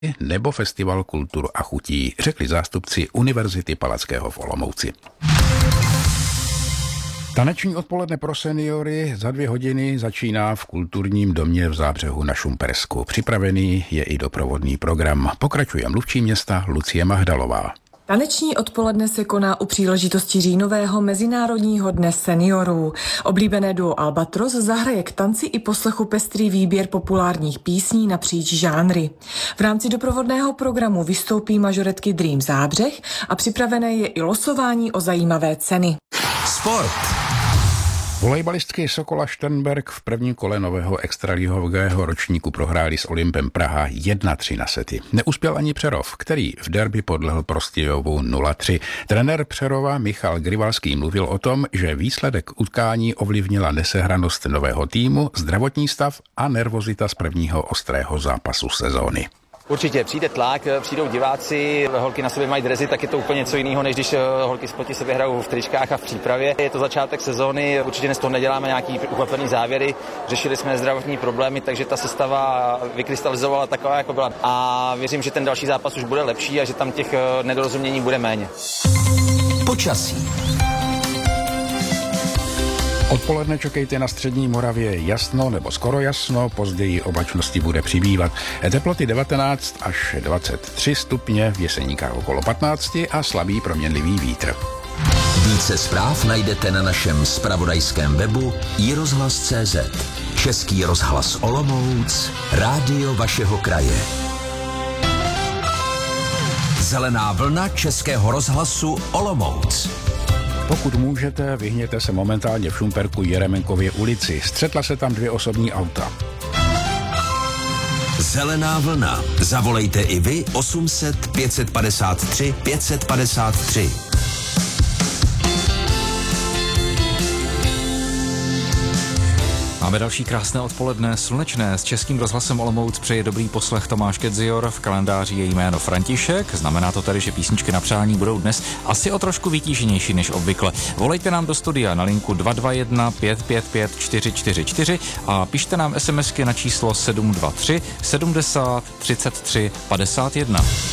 nebo Festival kultur a chutí, řekli zástupci Univerzity Palackého v Olomouci. Taneční odpoledne pro seniory za 2 hodiny začíná v kulturním domě v Zábřehu na Šumpersku. Připravený je i doprovodný program. Pokračuje mluvčí města Lucie Mahdalová. Taneční odpoledne se koná u příležitosti říjnového Mezinárodního dne seniorů. Oblíbené duo Albatros zahraje k tanci i poslechu pestrý výběr populárních písní napříč žánry. V rámci doprovodného programu vystoupí mažoretky Dream Zábřeh a připravené je i losování o zajímavé ceny. Sport. Volejbalistky Sokola Šternberk v prvním kole nového extraligového ročníku prohráli s Olympem Praha 1-3 na sety. Neuspěl ani Přerov, který v derby podlehl Prostějovu 0-3. Trenér Přerova Michal Grivalský mluvil o tom, že výsledek utkání ovlivnila nesehranost nového týmu, zdravotní stav a nervozita z prvního ostrého zápasu sezóny. Určitě přijde tlak, přijdou diváci, holky na sobě mají dresy, tak je to úplně něco jiného, než když holky proti sobě hrajou v tričkách a v přípravě. Je to začátek sezóny, určitě z toho neděláme nějaký ukvapený závěry, řešili jsme zdravotní problémy, takže ta sestava vykrystalizovala taková, jako byla. A věřím, že ten další zápas už bude lepší a že tam těch nedorozumění bude méně. Počasí. Odpoledne čekejte na střední Moravě jasno nebo skoro jasno, později oblačnosti bude přibývat. Teploty 19 až 23 stupně, v Jeseníkách okolo 15 a slabý proměnlivý vítr. Více zpráv najdete na našem zpravodajském webu iRozhlas.cz. Český rozhlas Olomouc, rádio vašeho kraje. Zelená vlna Českého rozhlasu Olomouc. Pokud můžete, vyhněte se momentálně v Šumperku Jeremenkově ulici. Střetla se tam 2 osobní auta. Zelená vlna. Zavolejte i vy 800 553 553. Máme další krásné odpoledne, slunečné. S Českým rozhlasem Olomouc přeje dobrý poslech Tomáš Kedzior, v kalendáři je jméno František, znamená to tedy, že písničky na přání budou dnes asi o trošku vytíženější než obvykle. Volejte nám do studia na linku 221 555 444 a pište nám SMSky na číslo 723 70 33 51.